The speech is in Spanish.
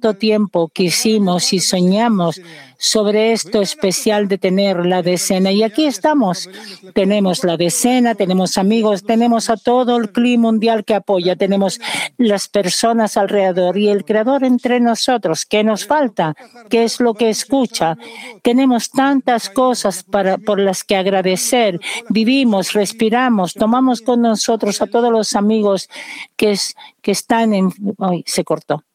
cuánto tiempo quisimos y soñamos sobre esto especial de tener la decena. Y aquí estamos. Tenemos la decena, tenemos amigos, tenemos a todo el clima mundial que apoya, tenemos las personas alrededor y el Creador entre nosotros. ¿Qué nos falta? ¿Qué es lo que escucha? Tenemos tantas cosas por las que agradecer. Vivimos, respiramos, tomamos con nosotros a todos los amigos que están en... Ay, se cortó.